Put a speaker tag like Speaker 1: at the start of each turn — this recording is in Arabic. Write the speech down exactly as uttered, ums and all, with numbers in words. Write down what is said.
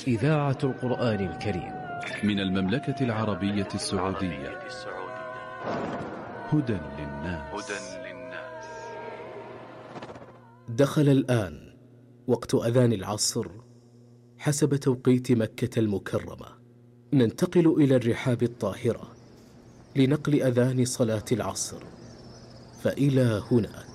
Speaker 1: إذاعة القرآن الكريم
Speaker 2: من المملكة العربية السعودية. هدى للناس.
Speaker 1: دخل الآن وقت أذان العصر حسب توقيت مكة المكرمة. ننتقل إلى الرحاب الطاهرة لنقل أذان صلاة العصر، فإلى هناك.